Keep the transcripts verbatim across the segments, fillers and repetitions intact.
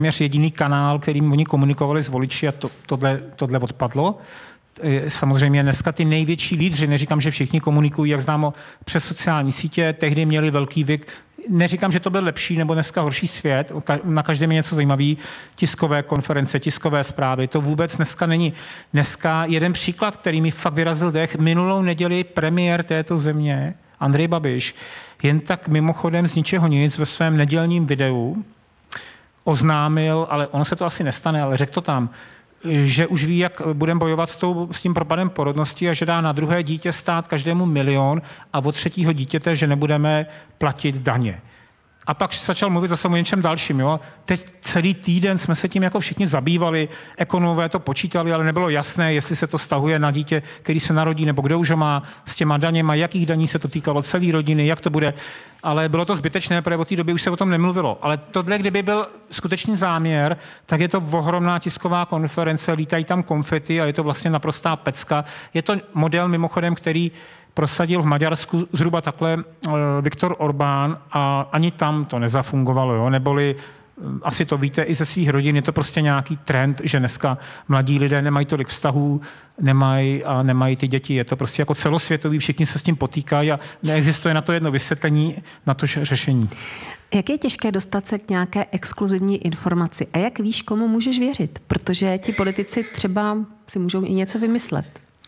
téměř jediný kanál, kterým oni komunikovali s voliči a to, tohle, tohle odpadlo. Samozřejmě dneska ty největší lídři, neříkám, že všichni komunikují, jak známo, přes sociální sítě, tehdy měli velký věk. Neříkám, že to byl lepší nebo dneska horší svět, na každém je něco zajímavý, tiskové konference, tiskové zprávy, to vůbec dneska není. Dneska jeden příklad, který mi fakt vyrazil dech, minulou neděli premiér této země, Andrej Babiš, jen tak mimochodem z ničeho nic ve svém nedělním videu oznámil, ale ono se to asi nestane, ale řekl to tam, že už ví, jak budeme bojovat s, tou, s tím propadem porodnosti a že dá na druhé dítě stát každému milion a od třetího dítěte, že nebudeme platit daně. A pak začal mluvit zase o něčem dalším. Jo? Teď celý týden jsme se tím jako všichni zabývali, ekonomové to počítali, ale nebylo jasné, jestli se to stahuje na dítě, který se narodí, nebo kdo už ho má s těma daněma, jakých daní se to týkalo celé rodiny, jak to bude. Ale bylo to zbytečné, protože od té doby už se o tom nemluvilo. Ale tohle, kdyby byl skutečný záměr, tak je to ohromná tisková konference, lítají tam konfety a je to vlastně naprostá pecka. Je to model mimochodem, který prosadil v Maďarsku zhruba takhle uh, Viktor Orbán a ani tam to nezafungovalo, jo? Neboli uh, asi to víte i ze svých rodin, je to prostě nějaký trend, že dneska mladí lidé nemají tolik vztahů, nemají a nemají ty děti, je to prostě jako celosvětový, všichni se s tím potýkají a neexistuje na to jedno vysvětlení, na to řešení. Jak je těžké dostat se k nějaké exkluzivní informaci a jak víš, komu můžeš věřit? Protože ti politici třeba si můžou i něco vymyslet.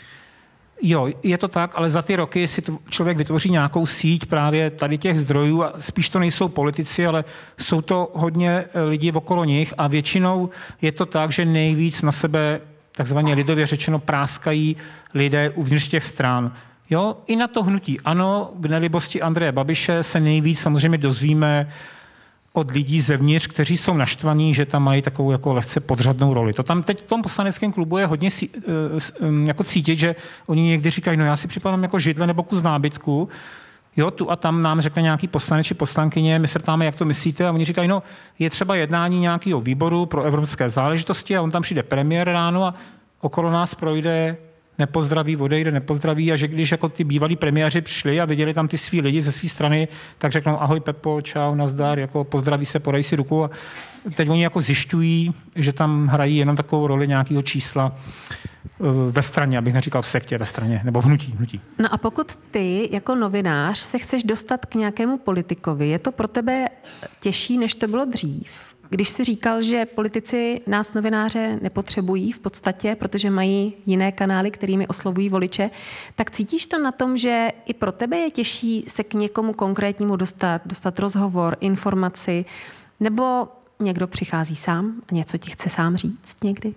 Jo, je to tak, ale za ty roky si to člověk vytvoří nějakou síť právě tady těch zdrojů a spíš to nejsou politici, ale jsou to hodně lidí okolo nich a většinou je to tak, že nejvíc na sebe takzvaně lidově řečeno práskají lidé uvnitř těch stran. Jo, i na to hnutí ano, k nelibosti Andreje Babiše se nejvíc samozřejmě dozvíme od lidí zevnitř, kteří jsou naštvaní, že tam mají takovou jako lehce podřadnou roli. To tam teď v tom poslaneckém klubu je hodně sí, jako cítit, že oni někdy říkají, no já si připadám jako židle nebo kus nábytku, jo, tu a tam nám řekne nějaký poslanec či poslankyně, my se ptáme, jak to myslíte, a oni říkají, no je třeba jednání nějakého výboru pro evropské záležitosti a on tam přijde premiér ráno a okolo nás projde, nepozdraví, odejde, nepozdraví a že když jako ty bývalí premiéři přišli a viděli tam ty svý lidi ze své strany, tak řeknou ahoj Pepo, čau, nazdar, jako pozdraví se, podají si ruku a teď oni jako zjišťují, že tam hrají jenom takovou roli nějakého čísla ve straně, abych neříkal v sektě, ve straně, nebo v hnutí, hnutí. No a pokud ty jako novinář se chceš dostat k nějakému politikovi, je to pro tebe těžší, než to bylo dřív? Když jsi říkal, že politici nás novináře nepotřebují v podstatě, protože mají jiné kanály, kterými oslovují voliče, tak cítíš to na tom, že i pro tebe je těžší se k někomu konkrétnímu dostat, dostat rozhovor, informaci, nebo někdo přichází sám a něco ti chce sám říct někdy?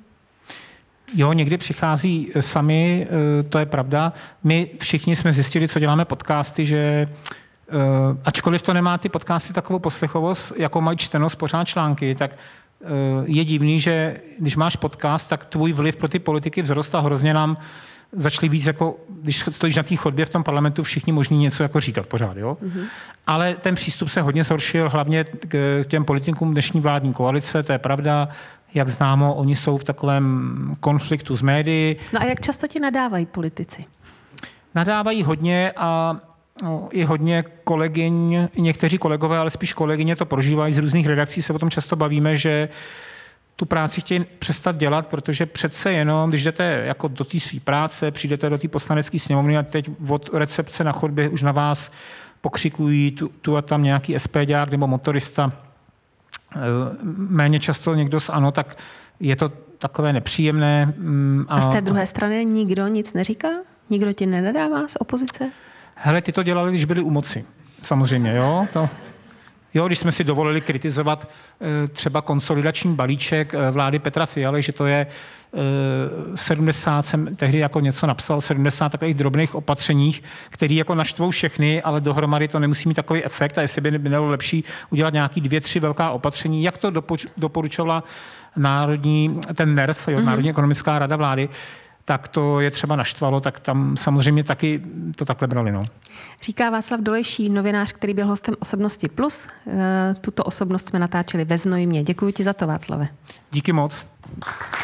Jo, někdy přichází sami, to je pravda. My všichni jsme zjistili, co děláme podcasty, že Uh, ačkoliv to nemá ty podcasty takovou poslechovost, jako mají čtenost pořád články, tak uh, je divný, že když máš podcast, tak tvůj vliv pro ty politiky vzrost a hrozně nám začali víc jako, když stojíš na té chodbě v tom parlamentu, všichni možní něco jako říkat pořád, jo. Mm-hmm. Ale ten přístup se hodně zhoršil, hlavně k těm politikům dnešní vládní koalice, to je pravda, jak známo, oni jsou v takovém konfliktu s médií. No a jak často ti nadávají politici? Nadávají hodně a no, i hodně kolegyň, někteří kolegové, ale spíš kolegyně to prožívají z různých redakcí, se o tom často bavíme, že tu práci chtějí přestat dělat, protože přece jenom, když jdete jako do té své práce, přijdete do té poslanecké sněmovny a teď od recepce na chodbě už na vás pokřikují tu, tu a tam nějaký espéďák nebo motorista, méně často někdo z ANO, tak je to takové nepříjemné. A, a z té druhé strany nikdo nic neříká? Nikdo ti nenadává z opozice? Hele, ty to dělali, když byli u moci. Samozřejmě, jo. To, jo, když jsme si dovolili kritizovat e, třeba konsolidační balíček e, vlády Petra Fialy, že to je e, sedmdesát, jsem tehdy jako něco napsal, sedmdesát takových drobných opatřeních, které jako naštvou všechny, ale dohromady to nemusí mít takový efekt a jestli by nebylo lepší udělat nějaký dvě, tři velká opatření, jak to dopoč, doporučovala národní, ten NERV, jo, mm-hmm. Národní ekonomická rada vlády, tak to je třeba naštvalo, tak tam samozřejmě taky to takhle brali. No. Říká Václav Dolejší, novinář, který byl hostem Osobnosti Plus. Tuto osobnost jsme natáčeli ve Znojmě. Děkuji ti za to, Václave. Díky moc.